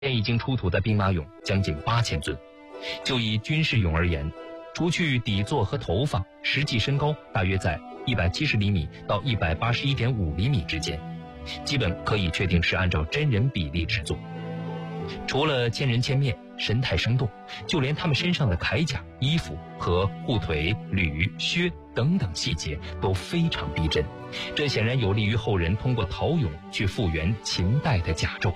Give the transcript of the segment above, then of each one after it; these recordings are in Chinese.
现已经出土的兵马俑将近8000尊。就以军事俑而言，除去底座和头发，实际身高大约在170厘米到181.5厘米之间，基本可以确定是按照真人比例制作。除了千人千面、神态生动，就连他们身上的铠甲、衣服和护腿、履、靴等等细节都非常逼真，这显然有利于后人通过陶俑去复原秦代的甲胄。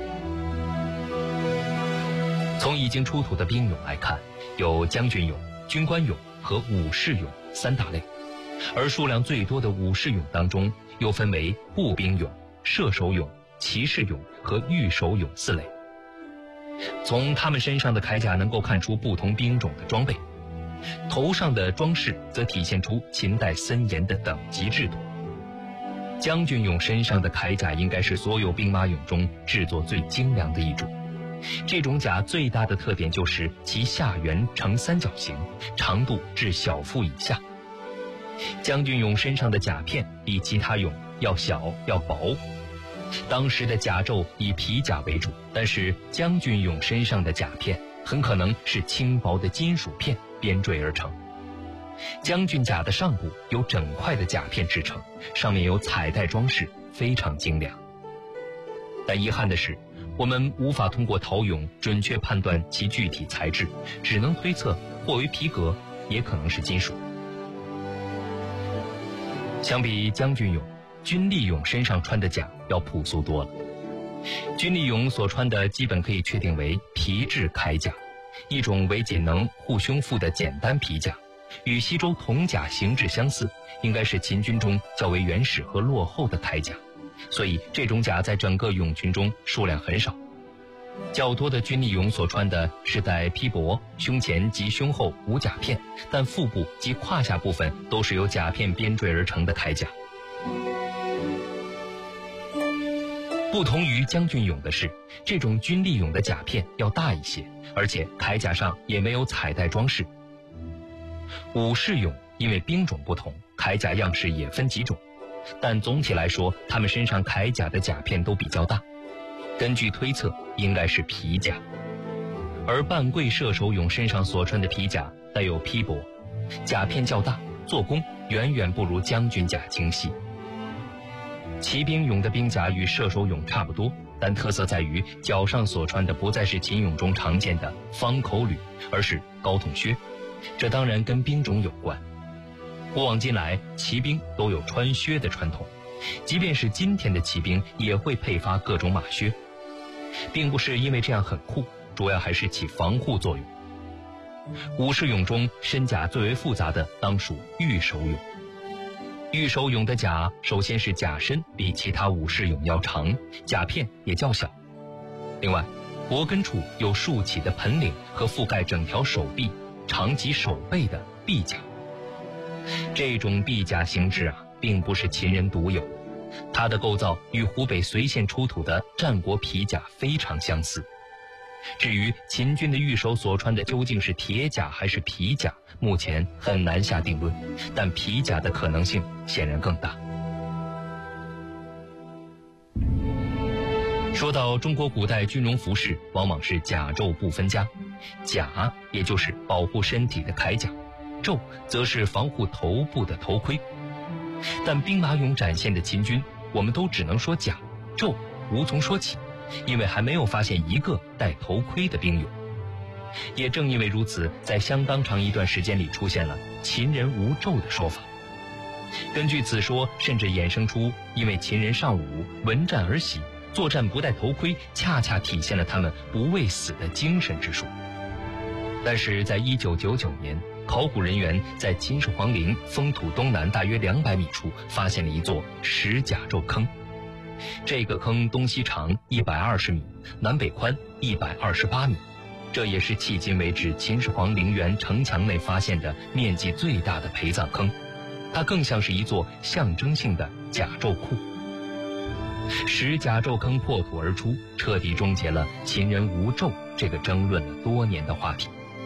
从已经出土的兵俑来看，有将军俑、军官俑和武士俑3大类，而数量最多的武士俑当中又分为步兵俑、射手俑、骑士俑和御手俑4类。从他们身上的铠甲能够看出不同兵种的装备，头上的装饰则体现出秦代森严的等级制度。将军俑身上的铠甲应该是所有兵马俑中制作最精良的一种。这种甲最大的特点就是其下缘呈三角形，长度至小腹以下。将军俑身上的甲片比其他俑要小要薄。当时的甲胄以皮甲为主，但是将军俑身上的甲片很可能是轻薄的金属片编缀而成。将军甲的上部由整块的甲片制成，上面有彩带装饰，非常精良。但遗憾的是，我们无法通过陶俑准确判断其具体材质，只能推测或为皮革，也可能是金属。相比将军俑，军吏俑身上穿的甲要朴素多了。军吏俑所穿的基本可以确定为皮质铠甲，一种为仅能护胸腹的简单皮甲，与西周铜甲形制相似，应该是秦军中较为原始和落后的铠甲。所以这种甲在整个俑群中数量很少。较多的军吏俑所穿的是带披帛，胸前及胸后无甲片，但腹部及胯下部分都是由甲片编缀而成的铠甲。不同于将军俑的是，这种军吏俑的甲片要大一些，而且铠甲上也没有彩带装饰。武士俑因为兵种不同，铠甲样式也分几种，但总体来说，他们身上铠甲的甲片都比较大，根据推测应该是皮甲。而半跪射手俑身上所穿的皮甲带有披帛，甲片较大，做工远远不如将军甲精细。骑兵俑的兵甲与射手俑差不多，但特色在于脚上所穿的不再是秦俑中常见的方口履，而是高筒靴，这当然跟兵种有关。古往今来，骑兵都有穿靴的传统，即便是今天的骑兵也会配发各种马靴，并不是因为这样很酷，主要还是起防护作用。武士俑中身甲最为复杂的当属御手俑。御手俑的甲首先是甲身比其他武士俑要长，甲片也较小。另外，脖根处有竖起的盆领和覆盖整条手臂、长及手背的臂甲。这种臂甲形制并不是秦人独有的，它的构造与湖北随县出土的战国皮甲非常相似。至于秦军的御手所穿的究竟是铁甲还是皮甲，目前很难下定论，但皮甲的可能性显然更大。说到中国古代军容服饰，往往是甲胄不分家，甲也就是保护身体的铠甲，胄则是防护头部的头盔。但兵马俑展现的秦军，我们都只能说甲，胄无从说起，因为还没有发现一个戴头盔的兵俑。也正因为如此，在相当长一段时间里出现了秦人无胄的说法。根据此说，甚至衍生出因为秦人尚武，闻战而喜，作战不戴头盔，恰恰体现了他们不畏死的精神之说。但是在1999年，考古人员在秦始皇陵封土东南大约200米处发现了一座石甲胄坑。这个坑东西长120米，南北宽128米，这也是迄今为止秦始皇陵园城墙内发现的面积最大的陪葬坑。它更像是一座象征性的甲胄库。石甲胄坑破土而出，彻底终结了秦人无胄这个争论了多年的话题。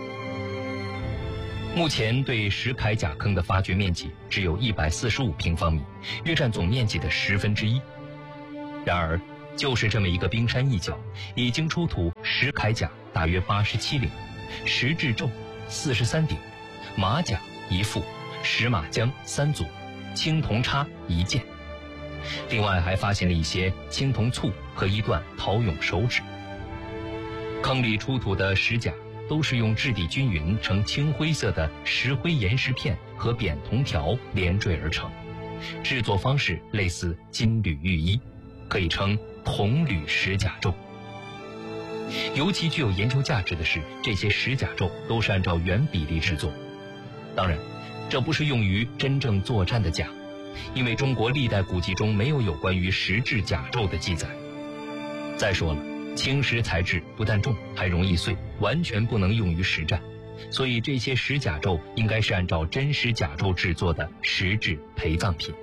目前对石铠甲坑的发掘面积只有145平方米，约占总面积的1/10。然而， 就是这么一个冰山一角，已经出土石铠甲大约87领，石质胄43顶，马甲1副，石马缰3组，青铜叉1件。另外还发现了一些青铜簇和一段陶俑手指。坑里出土的石甲都是用质地均匀呈青灰色的石灰岩石片和扁铜条连缀而成，制作方式类似金缕玉衣，可以称铜铝石甲胄。尤其具有研究价值的是，这些石甲胄都是按照原比例制作。当然，这不是用于真正作战的甲，因为中国历代古籍中没有关于石质甲胄的记载。再说了，青石材质不但重，还容易碎，完全不能用于实战，所以这些石甲胄应该是按照真石甲胄制作的石质陪葬品。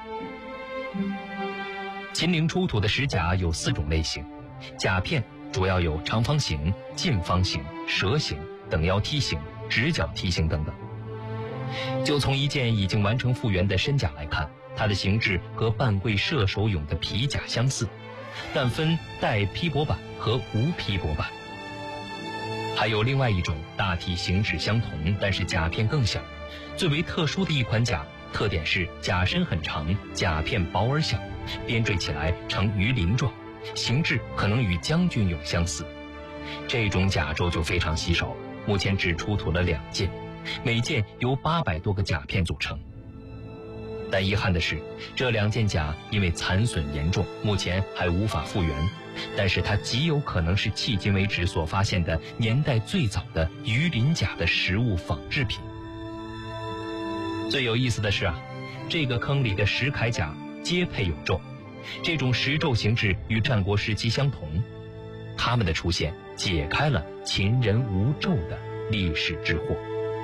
秦陵出土的石甲有4种类型，甲片主要有长方形、近方形、蛇形、等腰梯形、直角梯形等等。就从一件已经完成复原的身甲来看，它的形制和半跪射手俑的皮甲相似，但分带披帛板和无披帛板。还有另外一种大体形制相同，但是甲片更小。最为特殊的一款甲，特点是甲身很长，甲片薄而小，编缀起来呈鱼鳞状，形制可能与将军俑相似。这种甲胄就非常稀少了，目前只出土了2件，每件由800多个甲片组成。但遗憾的是，这2件甲因为残损严重，目前还无法复原，但是它极有可能是迄今为止所发现的年代最早的鱼鳞甲的实物仿制品。最有意思的是这个坑里的石铠甲皆配有胄，这种石胄形制与战国时期相同，它们的出现解开了秦人无胄的历史之惑。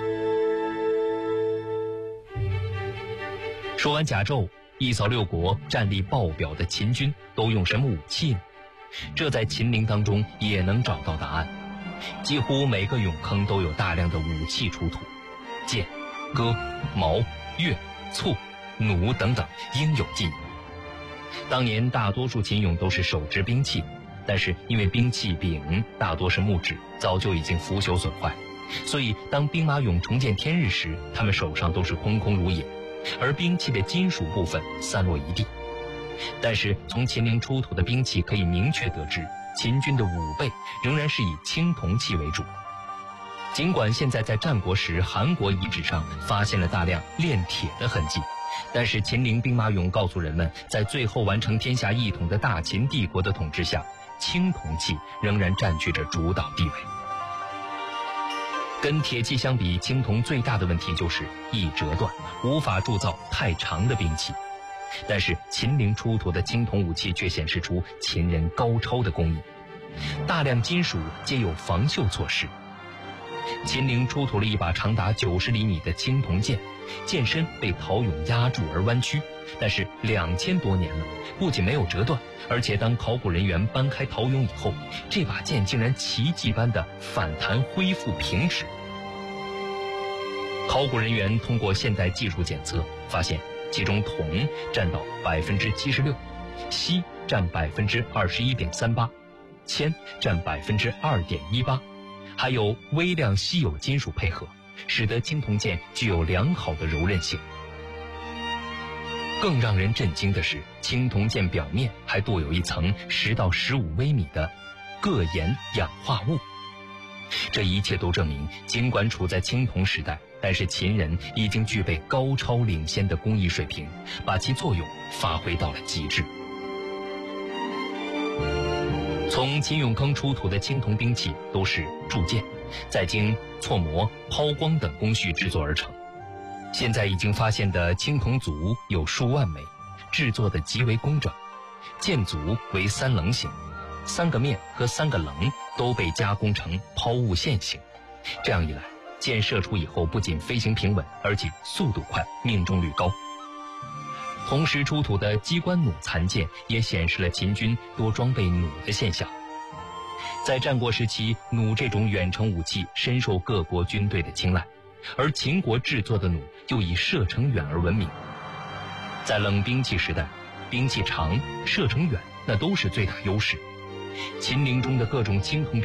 说完甲胄，一扫六国战力爆表的秦军都用什么武器呢？这在秦陵当中也能找到答案。几乎每个俑坑都有大量的武器出土，剑、戈、矛、钺、簇、弩等等应有尽有。当年大多数秦俑都是手执兵器，但是因为兵器柄大多是木质，早就已经腐朽损坏，所以当兵马俑重见天日时，他们手上都是空空如也，而兵器的金属部分散落一地。但是从秦陵出土的兵器可以明确得知，秦军的武备仍然是以青铜器为主。尽管现在在战国时韩国遗址上发现了大量炼铁的痕迹，但是秦陵兵马俑告诉人们，在最后完成天下一统的大秦帝国的统治下，青铜器仍然占据着主导地位。跟铁器相比，青铜最大的问题就是易折断，无法铸造太长的兵器。但是秦陵出土的青铜武器却显示出秦人高超的工艺，大量金属皆有防锈措施。秦陵出土了一把长达90厘米的青铜剑，剑身被陶俑压住而弯曲，但是2000多年了，不仅没有折断，而且当考古人员搬开陶俑以后，这把剑竟然奇迹般的反弹恢复平直。考古人员通过现代技术检测发现，其中铜占到76%，锡占21.38%，铅占2.18%，还有微量稀有金属配合，使得青铜剑具有良好的柔韧性。更让人震惊的是，青铜剑表面还镀有一层10到15微米的铬盐氧化物。这一切都证明，尽管处在青铜时代，但是秦人已经具备高超领先的工艺水平，把其作用发挥到了极致。从秦俑坑出土的青铜兵器都是铸剑，再经错磨、抛光等工序制作而成。现在已经发现的青铜足有数万枚，制作的极为工整。剑足为3棱形，3个面和3个棱都被加工成抛物线形。这样一来，箭射出以后不仅飞行平稳，而且速度快，命中率高。同时出土的机关弩残件也显示了秦军多装备弩的现象。在战国时期，弩这种远程武器深受各国军队的青睐，而秦国制作的弩又以射程远而闻名。在冷兵器时代，兵器长、射程远那都是最大优势。秦陵中的各种青铜